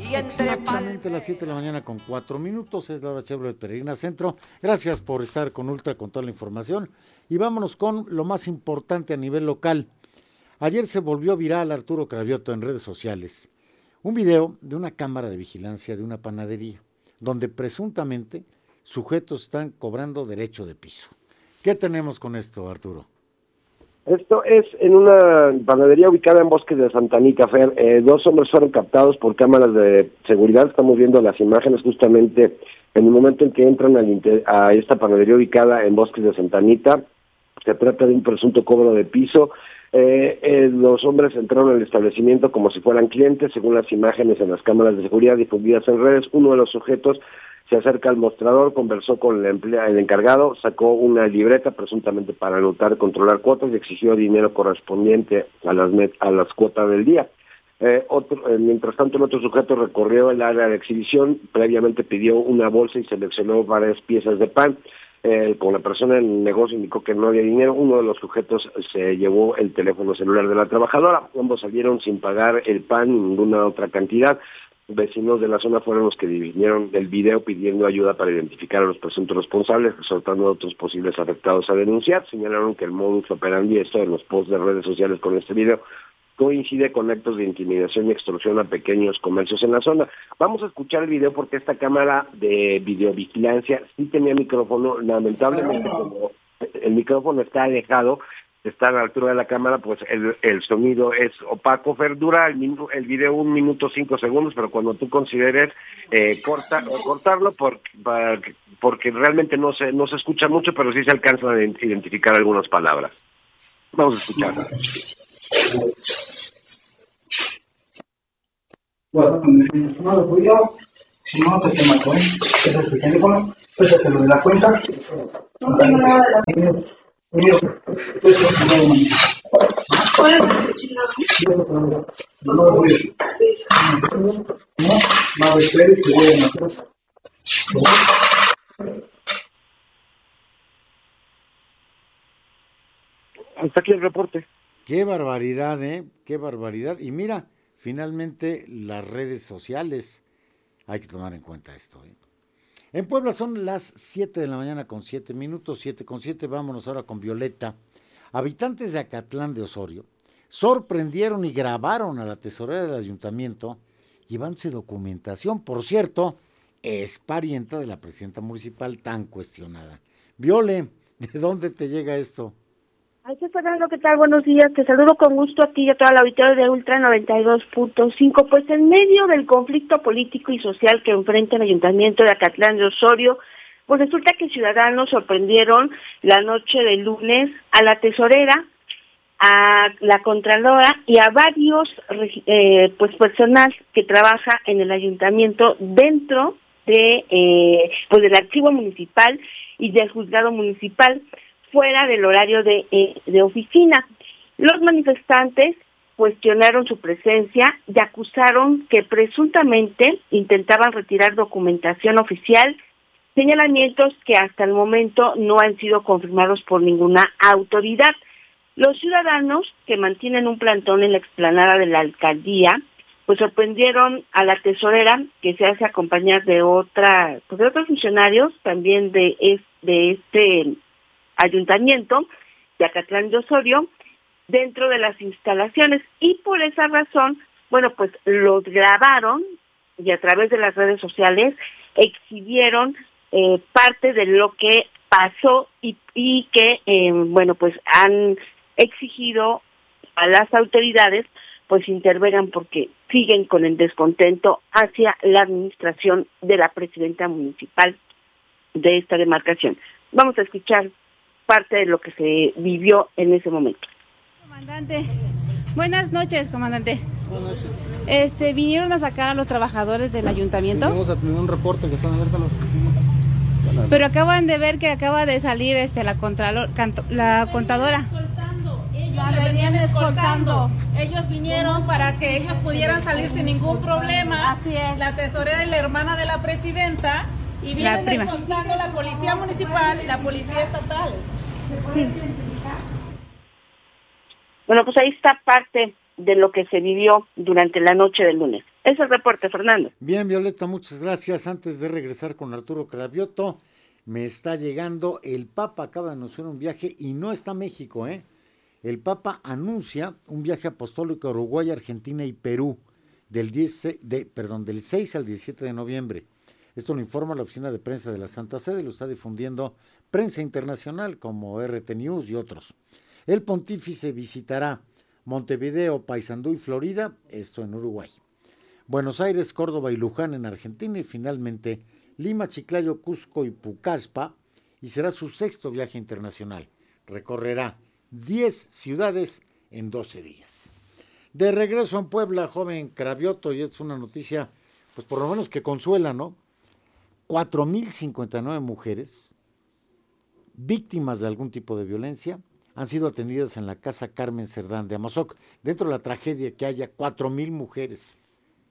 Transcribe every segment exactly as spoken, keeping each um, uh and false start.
Exactamente las siete de la mañana con cuatro minutos, es la hora Chevrolet Peregrina Centro. Gracias por estar con Ultra con toda la información. Y vámonos con lo más importante a nivel local. Ayer se volvió viral Arturo Cravioto en redes sociales. Un video de una cámara de vigilancia de una panadería, donde presuntamente sujetos están cobrando derecho de piso. ¿Qué tenemos con esto, Arturo? Esto es en una panadería ubicada en Bosques de Santa Anita, Fer. Eh, dos hombres fueron captados por cámaras de seguridad. Estamos viendo las imágenes justamente en el momento en que entran al inter- a esta panadería ubicada en Bosques de Santa Anita. Se trata de un presunto cobro de piso. Eh, eh, los hombres entraron al establecimiento como si fueran clientes, según las imágenes en las cámaras de seguridad difundidas en redes. Uno de los sujetos se acerca al mostrador, conversó con el, emplea, el encargado, sacó una libreta presuntamente para anotar, controlar cuotas y exigió dinero correspondiente a las met, a las cuotas del día. Eh, otro, eh, mientras tanto, el otro sujeto recorrió el área de exhibición, previamente pidió una bolsa y seleccionó varias piezas de pan. Eh, como la persona en el negocio indicó que no había dinero, uno de los sujetos se llevó el teléfono celular de la trabajadora. Ambos salieron sin pagar el pan ni ninguna otra cantidad. Vecinos de la zona fueron los que dividieron el video pidiendo ayuda para identificar a los presuntos responsables, exhortando a otros posibles afectados a denunciar. Señalaron que el modus operandi, esto en los posts de redes sociales con este video, coincide con actos de intimidación y extorsión a pequeños comercios en la zona. Vamos a escuchar el video porque esta cámara de videovigilancia sí tenía micrófono. Lamentablemente, como el micrófono está alejado, está a la altura de la cámara, pues el, el sonido es opaco. Fer, dura el, minu, el video un minuto cinco segundos, pero cuando tú consideres eh, corta, cortarlo por, para, porque realmente no se no se escucha mucho, pero sí se alcanzan a identificar algunas palabras. Vamos a escucharlo. Bueno, no lo voy a, si no, pues te mato, ¿eh? Ese es tu teléfono, pues te lo de la cuenta. No tengo nada de la cuenta. Primero, pues te lo de mañana. ¿Puedes decir chingado? No lo voy a. Sí. No, más de espero y te voy a matar. Hasta aquí el reporte. Qué barbaridad, ¿eh? Qué barbaridad. Y mira, finalmente las redes sociales, hay que tomar en cuenta esto, ¿eh? En Puebla son las siete de la mañana con siete minutos, siete con siete, vámonos ahora con Violeta. Habitantes de Acatlán de Osorio sorprendieron y grabaron a la tesorera del ayuntamiento llevándose documentación. Por cierto, es parienta de la presidenta municipal tan cuestionada. Viole, ¿de dónde te llega esto? Ay, Fernando, ¿qué tal? Buenos días. Te saludo con gusto a ti y a toda la auditoría de Ultra noventa y dos punto cinco. Pues en medio del conflicto político y social que enfrenta el ayuntamiento de Acatlán de Osorio, pues resulta que ciudadanos sorprendieron la noche del lunes a la tesorera, a la contralora y a varios eh, pues personal que trabaja en el ayuntamiento dentro de eh, pues del archivo municipal y del juzgado municipal, fuera del horario de, eh, de oficina. Los manifestantes cuestionaron su presencia y acusaron que presuntamente intentaban retirar documentación oficial, señalamientos que hasta el momento no han sido confirmados por ninguna autoridad. Los ciudadanos que mantienen un plantón en la explanada de la alcaldía, pues sorprendieron a la tesorera, que se hace acompañar de otra, pues de otros funcionarios también de, es, de este ayuntamiento de Acatlán de Osorio, dentro de las instalaciones, y por esa razón, bueno, pues los grabaron y a través de las redes sociales exhibieron eh, parte de lo que pasó y, y que, eh, bueno, pues han exigido a las autoridades pues intervengan porque siguen con el descontento hacia la administración de la presidenta municipal de esta demarcación. Vamos a escuchar parte de lo que se vivió en ese momento. Comandante, buenas noches, comandante. Buenas noches. Este, ¿vinieron a sacar a los trabajadores del ayuntamiento? Sí, vamos a tener un reporte que están abiertos a los oficinas. Pero acaban de ver que acaba de salir este la contralor, canto, la contadora. Ellos la venían escoltando. Ellos vinieron para que ellos pudieran salir sin ningún problema. Así es. La tesorera y la hermana de la presidenta. Y vienen escoltando la policía municipal y la policía estatal. Sí. Bueno, pues ahí está parte de lo que se vivió durante la noche del lunes. Ese es el reporte, Fernando. Bien, Violeta, muchas gracias. Antes de regresar con Arturo Cravioto, me está llegando, el Papa acaba de anunciar un viaje y no está México, ¿eh? El Papa anuncia un viaje apostólico a Uruguay, Argentina y Perú del, diez, de, perdón, del seis al diecisiete de noviembre. Esto lo informa la oficina de prensa de la Santa Sede, lo está difundiendo prensa internacional como R T News y otros. El pontífice visitará Montevideo, Paysandú y Florida, esto en Uruguay. Buenos Aires, Córdoba y Luján en Argentina y finalmente Lima, Chiclayo, Cusco y Pucallpa, y será su sexto viaje internacional. Recorrerá diez ciudades en doce días. De regreso en Puebla, joven Cravioto, y es una noticia, pues por lo menos que consuela, ¿no? cuatro mil cincuenta y nueve mujeres víctimas de algún tipo de violencia han sido atendidas en la Casa Carmen Cerdán de Amozoc. Dentro de la tragedia que haya cuatro mil mujeres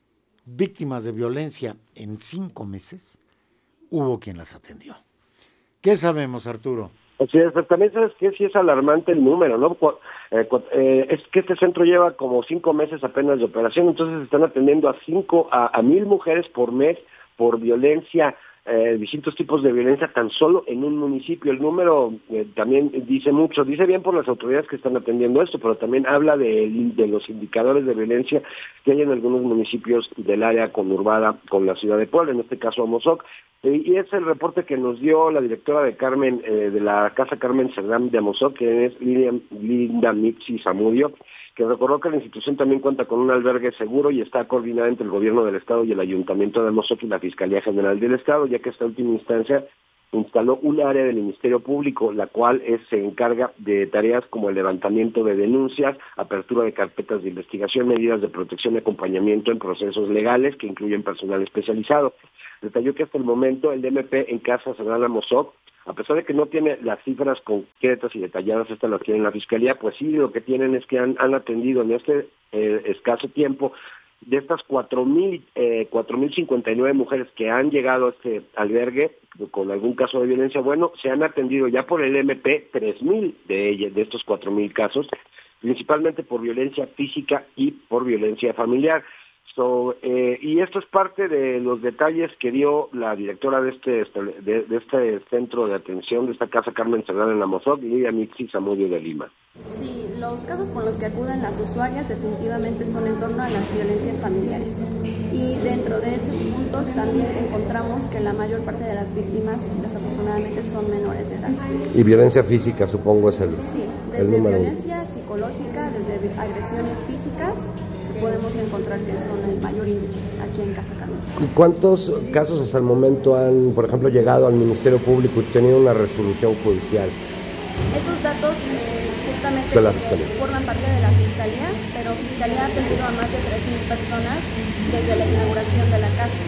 víctimas de violencia en cinco meses, hubo quien las atendió. ¿Qué sabemos, Arturo? Así es, pero también sabes que sí es alarmante el número, ¿no? Eh, eh, es que este centro lleva como cinco meses apenas de operación, entonces están atendiendo a cinco, a, a mil mujeres por mes por violencia, eh, distintos tipos de violencia tan solo en un municipio. El número eh, también dice mucho, dice bien por las autoridades que están atendiendo esto, pero también habla de, de los indicadores de violencia que hay en algunos municipios del área conurbada con la ciudad de Puebla, en este caso Amozoc. Y es el reporte que nos dio la directora de Carmen, eh, de la Casa Carmen Cerdán de Amozoc, que es Lilian, Linda Mixi Zamudio, que recordó que la institución también cuenta con un albergue seguro y está coordinada entre el gobierno del estado y el ayuntamiento de Amozoc y la Fiscalía General del Estado, ya que esta última instancia instaló un área del Ministerio Público, la cual es, se encarga de tareas como el levantamiento de denuncias, apertura de carpetas de investigación, medidas de protección y acompañamiento en procesos legales que incluyen personal especializado. Detalló que hasta el momento el D M P en Casa Cerdán Amozoc, a pesar de que no tiene las cifras concretas y detalladas, estas las tiene la Fiscalía, pues sí, lo que tienen es que han, han atendido en este eh, escaso tiempo de estas cuatro mil cincuenta y nueve mujeres que han llegado a este albergue con algún caso de violencia, bueno, se han atendido ya por el M P tres mil de ellas, de estos cuatro mil casos, principalmente por violencia física y por violencia familiar. So, eh, y esto es parte de los detalles que dio la directora de este de, de este centro de atención, de esta Casa Carmen Cerdán en Amozoc, Lidia Mixi Zamudio de Lima. Sí, los casos por los que acuden las usuarias definitivamente son en torno a las violencias familiares. Y dentro de esos puntos también encontramos que la mayor parte de las víctimas desafortunadamente son menores de edad. Y violencia física, supongo, es el Sí, desde violencia uno. psicológica, desde agresiones físicas, podemos encontrar que son el mayor índice aquí en Casa Carmen. ¿Cuántos casos hasta el momento han, por ejemplo, llegado al Ministerio Público y tenido una resolución judicial? Esos datos eh, justamente de la Fiscalía. forman parte de la Fiscalía, pero Fiscalía ha atendido a más de tres mil personas desde la inauguración de la casa.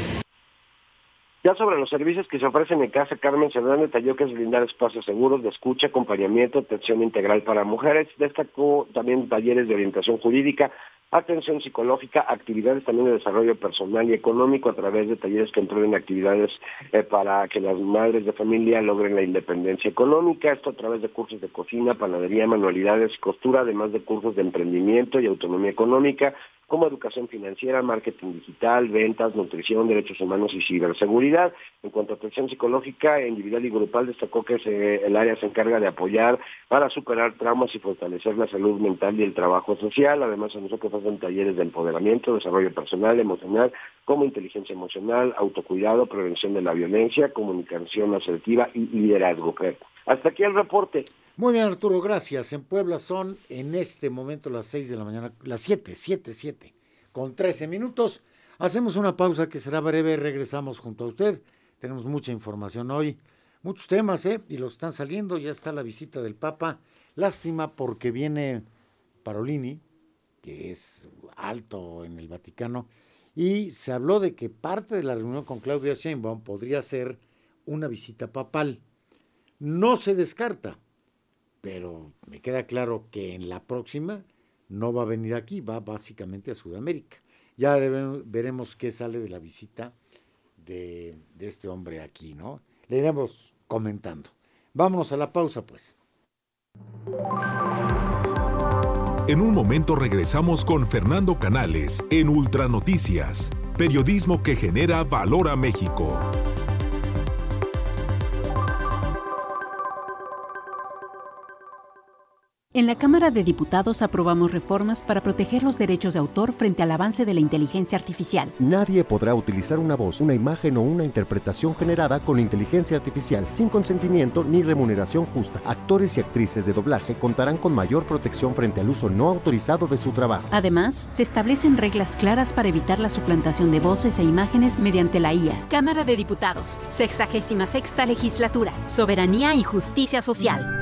Ya sobre los servicios que se ofrecen en Casa Carmen Cerdán, detalló que es brindar espacios seguros de escucha, acompañamiento, atención integral para mujeres. Destacó también talleres de orientación jurídica, atención psicológica, actividades también de desarrollo personal y económico a través de talleres que incluyen actividades eh, para que las madres de familia logren la independencia económica, esto a través de cursos de cocina, panadería, manualidades y costura, además de cursos de emprendimiento y autonomía económica, como educación financiera, marketing digital, ventas, nutrición, derechos humanos y ciberseguridad. En cuanto a atención psicológica, individual y grupal, destacó que se, el área se encarga de apoyar para superar traumas y fortalecer la salud mental y el trabajo social. Además, anunció que ofrecen talleres de empoderamiento, desarrollo personal, emocional, como inteligencia emocional, autocuidado, prevención de la violencia, comunicación asertiva y liderazgo. Hasta aquí el reporte. Muy bien, Arturo, gracias. En Puebla son en este momento las seis de la mañana, las siete, siete, siete, con trece minutos. Hacemos una pausa que será breve, regresamos junto a usted. Tenemos mucha información hoy, muchos temas, ¿eh? Y los están saliendo, ya está la visita del Papa. Lástima porque viene Parolini, que es alto en el Vaticano, y se habló de que parte de la reunión con Claudia Sheinbaum podría ser una visita papal. No se descarta, pero me queda claro que en la próxima no va a venir aquí, va básicamente a Sudamérica. Ya veremos qué sale de la visita de, de este hombre aquí, ¿no? Le iremos comentando. Vámonos a la pausa, pues. En un momento regresamos con Fernando Canales en Ultranoticias, periodismo que genera valor a México. En la Cámara de Diputados aprobamos reformas para proteger los derechos de autor frente al avance de la inteligencia artificial. Nadie podrá utilizar una voz, una imagen o una interpretación generada con inteligencia artificial sin consentimiento ni remuneración justa. Actores y actrices de doblaje contarán con mayor protección frente al uso no autorizado de su trabajo. Además, se establecen reglas claras para evitar la suplantación de voces e imágenes mediante la I A. Cámara de Diputados, sexagésima sexta legislatura, soberanía y justicia social.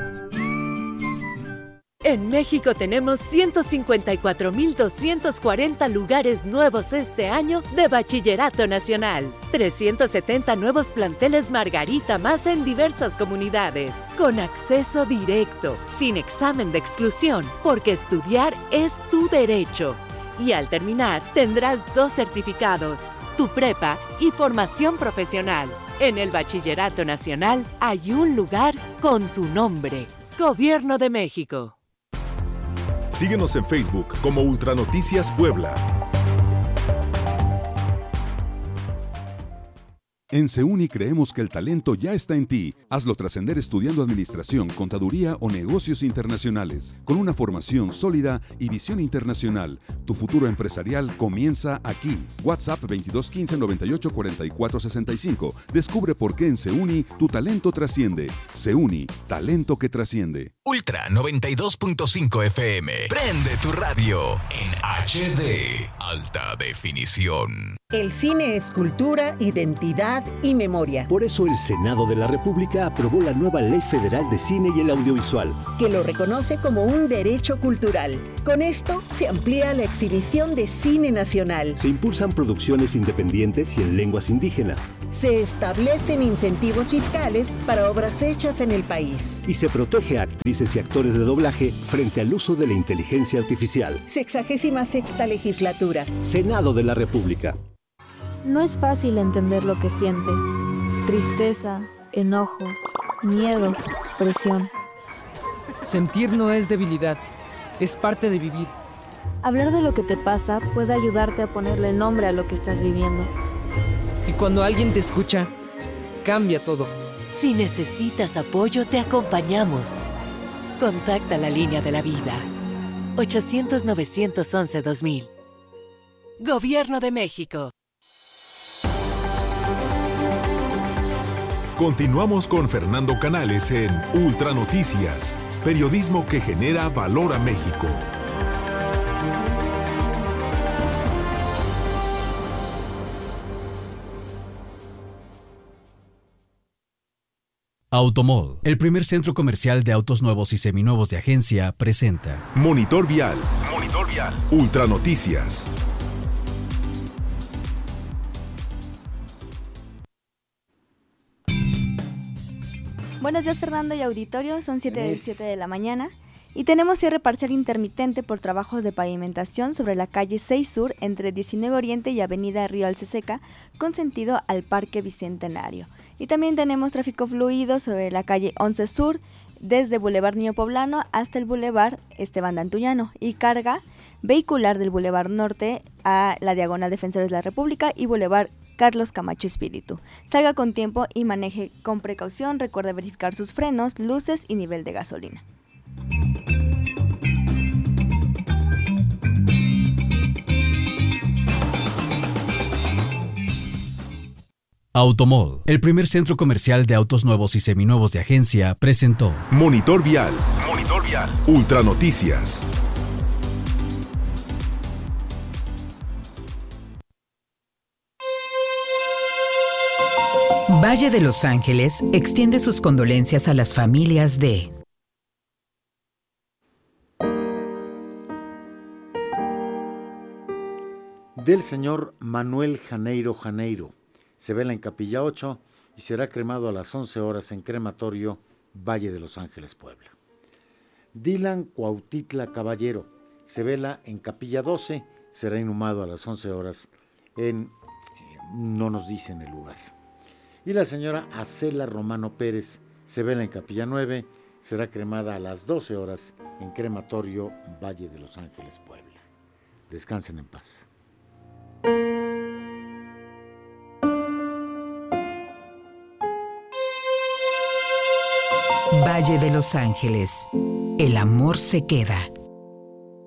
En México tenemos ciento cincuenta y cuatro mil doscientos cuarenta lugares nuevos este año de Bachillerato Nacional. trescientos setenta nuevos planteles Margarita más en diversas comunidades. Con acceso directo, sin examen de exclusión, porque estudiar es tu derecho. Y al terminar, tendrás dos certificados, tu prepa y formación profesional. En el Bachillerato Nacional hay un lugar con tu nombre. Gobierno de México. Síguenos en Facebook como Ultranoticias Puebla. En CEUNI creemos que el talento ya está en ti. Hazlo trascender estudiando administración, contaduría o negocios internacionales. Con una formación sólida y visión internacional, tu futuro empresarial comienza aquí. WhatsApp veintidós quince noventa y ocho cuarenta y cuatro sesenta y cinco. Descubre por qué en CEUNI tu talento trasciende. CEUNI, talento que trasciende. Ultra noventa y dos punto cinco F M. Prende tu radio en H D. Alta definición. El cine es cultura, identidad y memoria. Por eso el Senado de la República aprobó la nueva Ley Federal de Cine y el Audiovisual, que lo reconoce como un derecho cultural. Con esto se amplía la exhibición de cine nacional. Se impulsan producciones independientes y en lenguas indígenas. Se establecen incentivos fiscales para obras hechas en el país. Y se protege a actrices y actores de doblaje frente al uso de la inteligencia artificial. Sexagésima sexta legislatura. Senado de la República. No es fácil entender lo que sientes. Tristeza, enojo, miedo, presión. Sentir no es debilidad, es parte de vivir. Hablar de lo que te pasa puede ayudarte a ponerle nombre a lo que estás viviendo. Y cuando alguien te escucha, cambia todo. Si necesitas apoyo, te acompañamos. Contacta la línea de la vida. ochocientos novecientos once dos mil. Gobierno de México. Continuamos con Fernando Canales en Ultranoticias, periodismo que genera valor a México. Automall, el primer centro comercial de autos nuevos y seminuevos de agencia, presenta Monitor Vial. Monitor Vial. Ultranoticias. Buenos días, Fernando y auditorio, son siete de la mañana y tenemos cierre parcial intermitente por trabajos de pavimentación sobre la calle seis Sur entre diecinueve Oriente y Avenida Río Alceseca con sentido al Parque Bicentenario. Y también tenemos tráfico fluido sobre la calle once Sur desde Boulevard Niño Poblano hasta el Boulevard Esteban Dantuñano y carga vehicular del Boulevard Norte a la Diagonal Defensores de la República y Boulevard Carlos Camacho Espíritu. Salga con tiempo y maneje con precaución. Recuerde verificar sus frenos, luces y nivel de gasolina. Automall, el primer centro comercial de autos nuevos y seminuevos de agencia, presentó Monitor Vial. Monitor Vial. Ultranoticias. Valle de Los Ángeles extiende sus condolencias a las familias de del señor Manuel Janeiro Janeiro. Se vela en Capilla ocho y será cremado a las once horas en Crematorio Valle de Los Ángeles, Puebla. Dylan Cuautitla Caballero se vela en Capilla doce, será inhumado a las once horas en, eh, no nos dicen el lugar. Y la señora Acela Romano Pérez se vela en Capilla nueve, será cremada a las doce horas en Crematorio Valle de Los Ángeles, Puebla. Descansen en paz. Valle de Los Ángeles. El amor se queda.